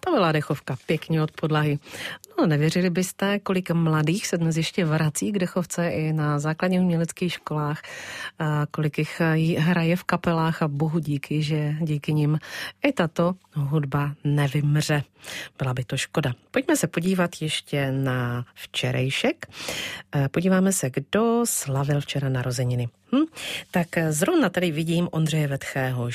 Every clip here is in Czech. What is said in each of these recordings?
To byla dechovka pěkně od podlahy. No, nevěřili byste, kolik mladých se dnes ještě vrací k dechovce i na základních uměleckých školách, a kolik jich hraje v kapelách a bohu díky, že díky nim i tato hudba nevymře. Byla by to škoda. Pojďme se podívat ještě na včerejšek. Podíváme se, kdo slavil včera narozeniny. Tak zrovna tady vidím Ondřeje Vetchého,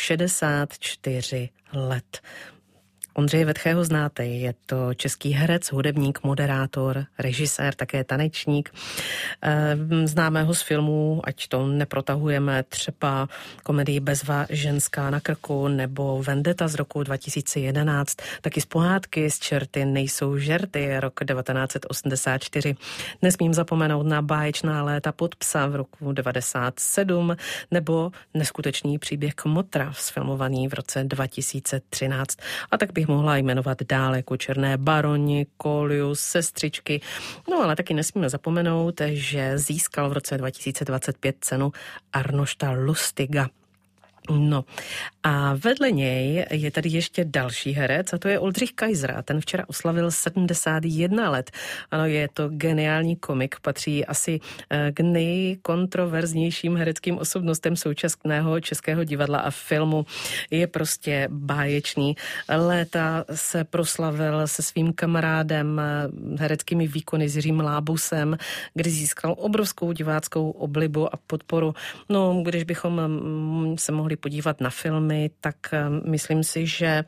64 let. Ondřeje Vetchého znáte, je to český herec, hudebník, moderátor, režisér, také tanečník. Známe ho z filmů, ať to neprotahujeme, třeba komedii Bezva ženská na krku nebo Vendetta z roku 2011, taky z pohádky Z čerty nejsou žerty, rok 1984. Nesmím zapomenout na Báječná léta pod psa v roku 1997 nebo Neskutečný příběh Kmotra, sfilmovaný v roce 2013. A tak bych mohla jmenovat dále jako Černé baroni, Kolius, Sestřičky. No ale taky nesmíme zapomenout, že získal v roce 2025 cenu Arnošta Lustiga. No a vedle něj je tady ještě další herec a to je Oldřich Kaiser. Ten včera oslavil 71 let. Ano, je to geniální komik, patří asi k nejkontroverznějším hereckým osobnostem současného českého divadla a filmu. Je prostě báječný. Léta se proslavil se svým kamarádem hereckými výkony s Jiřím Lábusem, kdy získal obrovskou diváckou oblibu a podporu. No, když bychom se mohli podívat na filmy, tak myslím si, že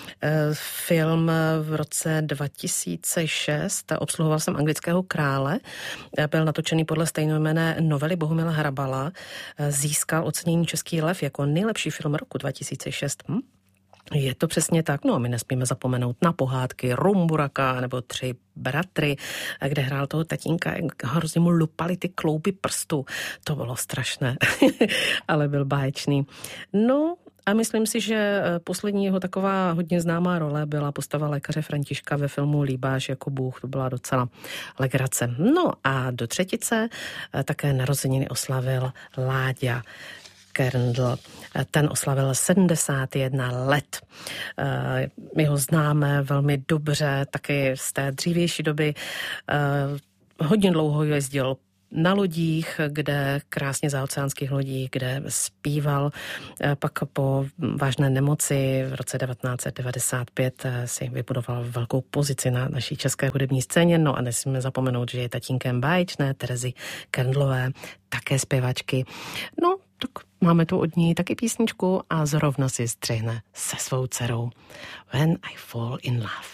film v roce 2006, obsluhoval jsem Anglického krále, byl natočený podle stejnojmenné novely Bohumila Hrabala, získal ocenění Český lev jako nejlepší film roku 2006. Je to přesně tak. No a my nesmíme zapomenout na pohádky Rumburaka nebo Tři bratry, kde hrál toho tatínka, hrozně mu lupali ty klouby prstů. To bylo strašné, ale byl báječný. No a myslím si, že poslední jeho taková hodně známá role byla postava lékaře Františka ve filmu Líbáš jako Bůh. To byla docela legrace. No a do třetice také narozeniny oslavil Láďa Kerndl. Ten oslavil 71 let. My ho známe velmi dobře, taky z té dřívější doby. Hodně dlouho jezdil na lodích, kde krásně zaoceánských lodích, kde zpíval. Pak po vážné nemoci v roce 1995 si vybudoval velkou pozici na naší české hudební scéně. No a nesmíme zapomenout, že je tatínkem báječné Terezy Kerndlové, také zpěvačky. No, tak máme tu od ní taky písničku a zrovna si střihne se svou dcerou When I Fall in Love.